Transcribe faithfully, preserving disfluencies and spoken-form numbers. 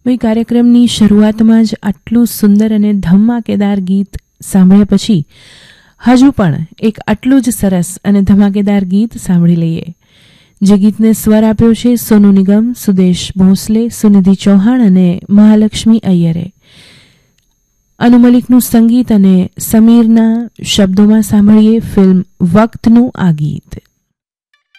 ભાઈ, કાર્યક્રમની શરૂઆતમાં જ આટલું સુંદર અને ધમાકેદાર ગીત સાંભળ્યા પછી હજુ પણ એક આટલું જ સરસ અને ધમાકેદાર ગીત સાંભળી લઈએ. જે ગીતને સ્વર આપ્યો છે સોનુ નિગમ, સુદેશ ભોસલે, સુનિધિ ચૌહાણ અને મહાલક્ષ્મી અય્યરે. અનુ મલિકનું સંગીત અને સમીરના શબ્દોમાં સાંભળીએ ફિલ્મ વક્તનું આ ગીત.